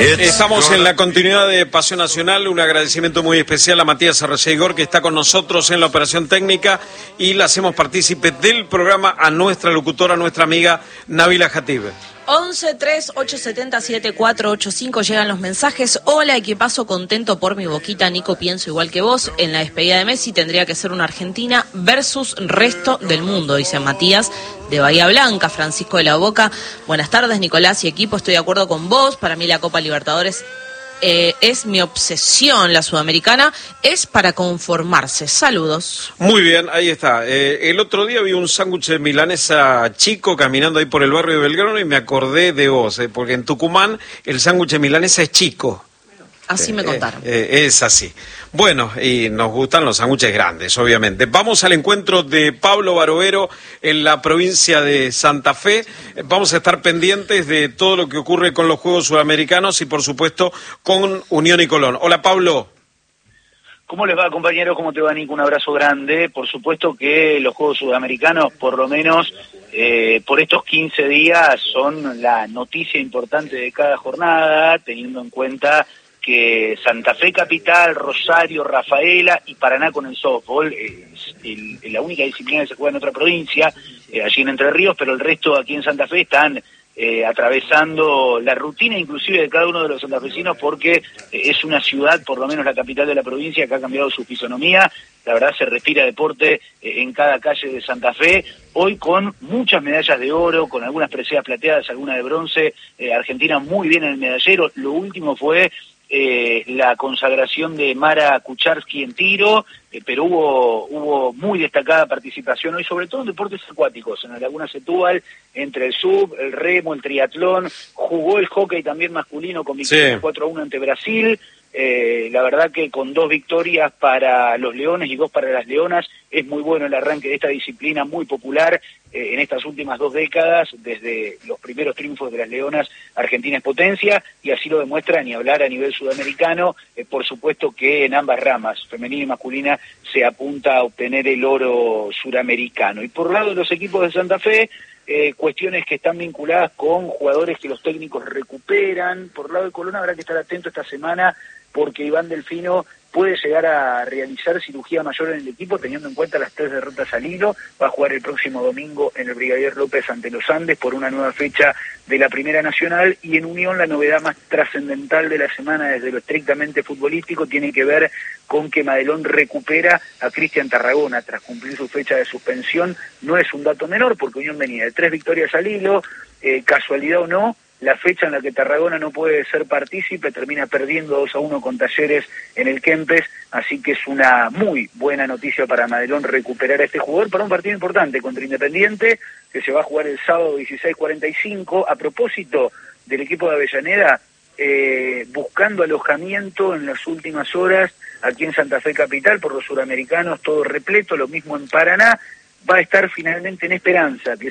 Estamos en la continuidad de Pasión Nacional. Un agradecimiento muy especial a Matías Arreceigor, que está con nosotros en la operación técnica, y la hacemos partícipe del programa a nuestra locutora, nuestra amiga Nabila Jatib. 11-3-870-7485 llegan los mensajes. Hola, equipazo, contento por mi Boquita. Nico, pienso igual que vos. En la despedida de Messi tendría que ser una Argentina versus resto del mundo, dice Matías de Bahía Blanca. Francisco de la Boca. Buenas tardes, Nicolás y equipo. Estoy de acuerdo con vos. Para mí la Copa Libertadores es mi obsesión. La Sudamericana es para conformarse. Saludos. Muy bien, ahí está. El otro día vi un sándwich de milanesa chico caminando ahí por el barrio de Belgrano y me acordé de vos, porque en Tucumán el sándwich de milanesa es chico. Así me contaron. Es así. Bueno, y nos gustan los sándwiches grandes, obviamente. Vamos al encuentro de Pablo Barovero en la provincia de Santa Fe. Vamos a estar pendientes de todo lo que ocurre con los Juegos Sudamericanos y, por supuesto, con Unión y Colón. Hola, Pablo. ¿Cómo les va, compañero? ¿Cómo te va, Nico? Un abrazo grande. Por supuesto que los Juegos Sudamericanos, por lo menos por estos 15 días, son la noticia importante de cada jornada, teniendo en cuenta que Santa Fe capital, Rosario, Rafaela y Paraná con el softball es la única disciplina que se juega en otra provincia, allí en Entre Ríos, pero el resto aquí en Santa Fe están atravesando la rutina inclusive de cada uno de los santafesinos, porque es una ciudad, por lo menos la capital de la provincia, que ha cambiado su fisonomía. La verdad se respira deporte en cada calle de Santa Fe, hoy con muchas medallas de oro, con algunas preseas plateadas, algunas de bronce. Argentina muy bien en el medallero. Lo último fue la consagración de Mara Kucharski en tiro, pero hubo muy destacada participación hoy, sobre todo en deportes acuáticos, en la Laguna Setúbal, entre el sub, el remo, el triatlón. Jugó el hockey también masculino con victoria 4-1 ante Brasil. La verdad que con 2 victorias para los Leones y 2 para las Leonas, es muy bueno el arranque de esta disciplina muy popular en estas últimas 2 décadas. Desde los primeros triunfos de las Leonas, Argentina es potencia, y así lo demuestra, ni hablar a nivel sudamericano. Por supuesto que en ambas ramas, femenina y masculina, se apunta a obtener el oro suramericano. Y por lado de los equipos de Santa Fe, cuestiones que están vinculadas con jugadores que los técnicos recuperan. Por lado de Colón habrá que estar atento esta semana, porque Iván Delfino puede llegar a realizar cirugía mayor en el equipo, teniendo en cuenta las 3 derrotas al hilo. Va a jugar el próximo domingo en el Brigadier López ante los Andes por una nueva fecha de la Primera Nacional. Y en Unión, la novedad más trascendental de la semana desde lo estrictamente futbolístico tiene que ver con que Madelón recupera a Cristian Tarragona tras cumplir su fecha de suspensión. No es un dato menor, porque Unión venía de 3 victorias al hilo. Casualidad o no, la fecha en la que Tarragona no puede ser partícipe termina perdiendo 2-1 con Talleres en el Kempes, así que es una muy buena noticia para Madelón recuperar a este jugador para un partido importante contra Independiente, que se va a jugar el sábado 16:45. A propósito del equipo de Avellaneda, buscando alojamiento en las últimas horas aquí en Santa Fe capital por los suramericanos, todo repleto, lo mismo en Paraná. Va a estar finalmente en Esperanza, que